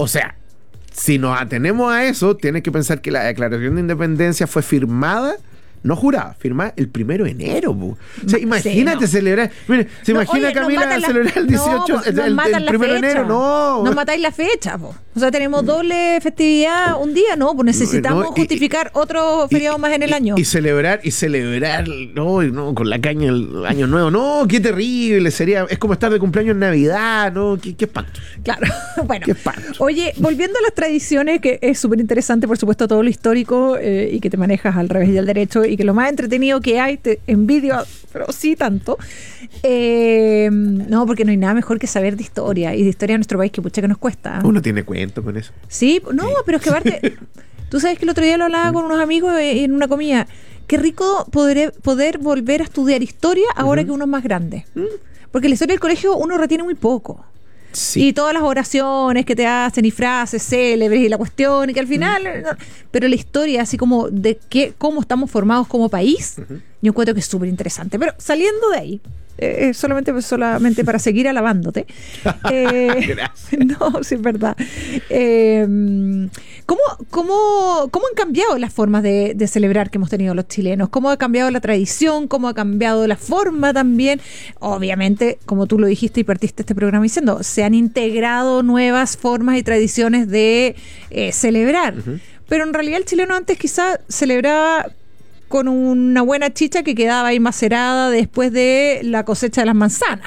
O sea, si nos atenemos a eso, tienes que pensar que la Declaración de Independencia fue firmada, no jurada, firmada el 1 de enero. O sea, imagínate celebrar. Mire, ¿se imagina Camila celebrar el 18, el 1 de enero? No. Nos matáis la fecha, po. O sea, tenemos doble festividad un día, ¿no? Pues necesitamos justificar otro feriado más en el año. Y celebrar, no, con la caña el año nuevo. No, qué terrible sería. Es como estar de cumpleaños en Navidad, ¿no? Qué espanto. Claro, bueno. Qué espanto. Oye, volviendo a las tradiciones, que es súper interesante, por supuesto, todo lo histórico y que te manejas al revés y al derecho y que lo más entretenido que hay, te envidio, pero sí tanto. No, porque no hay nada mejor que saber de historia y de historia de nuestro país, que pucha que nos cuesta. Uno tiene cuento con eso. Sí, no, pero es que aparte, tú sabes que el otro día lo hablaba con unos amigos en una comida. Qué rico poder volver a estudiar historia ahora que uno es más grande. Porque la historia del colegio uno retiene muy poco. Sí. Y todas las oraciones que te hacen y frases célebres y la cuestión y que al final pero la historia así como de cómo estamos formados como país, yo encuentro que es súper interesante. Pero saliendo de ahí, solamente para seguir alabándote, no, sí es verdad. ¿Cómo han cambiado las formas de celebrar que hemos tenido los chilenos? ¿Cómo ha cambiado la tradición? ¿Cómo ha cambiado la forma también? Obviamente, como tú lo dijiste y partiste este programa diciendo, se han integrado nuevas formas y tradiciones de celebrar. Pero en realidad el chileno antes quizás celebraba con una buena chicha que quedaba ahí macerada después de la cosecha de las manzanas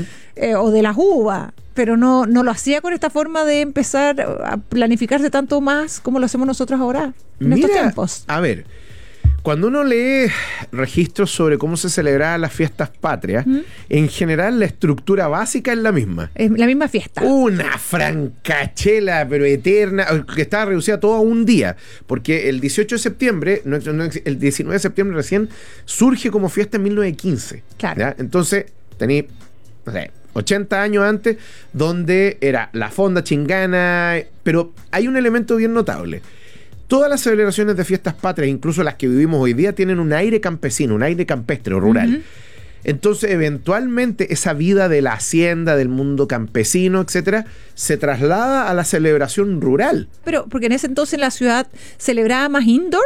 o de las uvas, pero no lo hacía con esta forma de empezar a planificarse tanto más como lo hacemos nosotros ahora en estos tiempos. A ver, cuando uno lee registros sobre cómo se celebraban las fiestas patrias, en general la estructura básica es la misma. Es la misma fiesta. Una francachela, pero eterna, que estaba reducida todo a un día. Porque el 18 de septiembre, el 19 de septiembre recién, surge como fiesta en 1915. Claro. ¿Ya? Entonces, tení, no sé, 80 años antes, donde era la fonda chingana, pero hay un elemento bien notable. Todas las celebraciones de fiestas patrias, incluso las que vivimos hoy día, tienen un aire campesino, un aire campestre o rural. Entonces, eventualmente, esa vida de la hacienda, del mundo campesino, etcétera, se traslada a la celebración rural. Pero, porque en ese entonces la ciudad celebraba más indoor,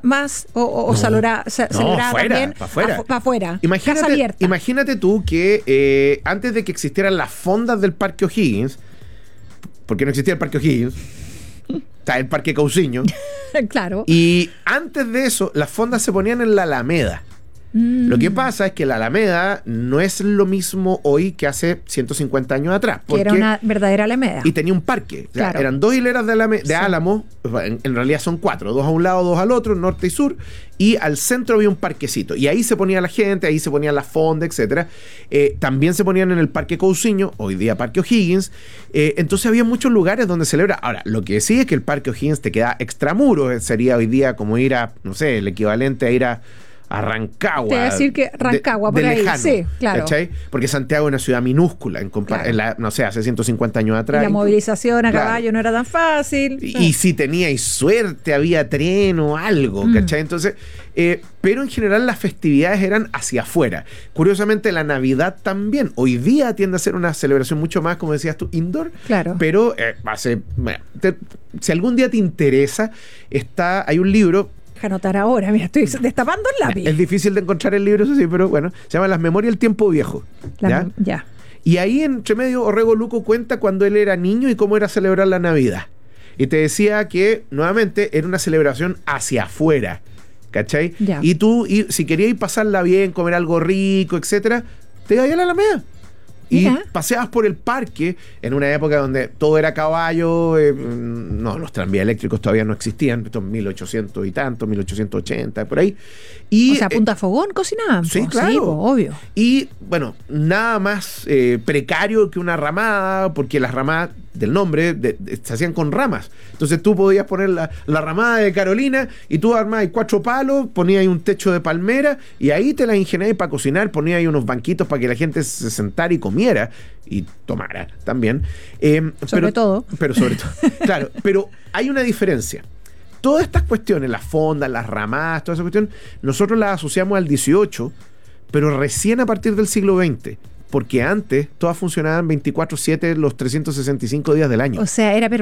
celebraba también para afuera. Imagínate tú que antes de que existieran las fondas del Parque O'Higgins, porque no existía el Parque O'Higgins, está el Parque Cauciño. Claro. Y antes de eso, las fondas se ponían en la Alameda. Lo que pasa es que la Alameda no es lo mismo hoy que hace 150 años atrás. Que era una verdadera Alameda. Y tenía un parque. Claro. O sea, eran 2 hileras de álamos, en realidad son 4, 2 a un lado, 2 al otro, norte y sur, y al centro había un parquecito. Y ahí se ponía la gente, ahí se ponían las fondas, etcétera. También se ponían en el Parque Cauciño, hoy día Parque O'Higgins. Entonces había muchos lugares donde celebra. Ahora, lo que sí es que el Parque O'Higgins te queda extramuros. Sería hoy día como ir a, no sé, el equivalente a ir a Rancagua. Te voy a decir que Rancagua, por ahí, lejano, sí, claro. ¿cachai? Porque Santiago es una ciudad minúscula, no sé, hace 150 años atrás. Y la movilización a caballo no era tan fácil. Y si teníais suerte, había tren o algo, ¿cachai? Entonces, pero en general las festividades eran hacia afuera. Curiosamente, la Navidad también. Hoy día tiende a ser una celebración mucho más, como decías tú, indoor. Claro. Pero si algún día te interesa, hay un libro. Anotar ahora, mira, estoy destapando el lápiz. Es difícil de encontrar el libro, eso sí, pero bueno, se llama Las Memorias del Tiempo Viejo. Ya. Y ahí entre medio Orrego Luco cuenta cuando él era niño y cómo era celebrar la Navidad. Y te decía que nuevamente era una celebración hacia afuera, ¿cachai? Ya. Y tú, si querías pasarla bien, comer algo rico, etcétera, te ibas a la Alameda. Y paseabas por el parque en una época donde todo era caballo, los tranvías eléctricos todavía no existían, esto es 1800 y tanto, 1880, por ahí. Y, o sea, punta fogón cocinaban. Sí, claro. Sí, obvio. Y bueno, nada más precario que una ramada, porque las ramadas del nombre se hacían con ramas. Entonces tú podías poner la ramada de Carolina y tú armabas 4 palos, ponías ahí un techo de palmera y ahí te la ingeniabas para cocinar, ponías ahí unos banquitos para que la gente se sentara y comiera y tomara también. Sobre todo, claro, pero hay una diferencia. Todas estas cuestiones, las fondas, las ramadas, toda esa cuestión, nosotros las asociamos al 18, pero recién a partir del siglo XX. Porque antes todas funcionaban 24/7 los 365 días del año. O sea, era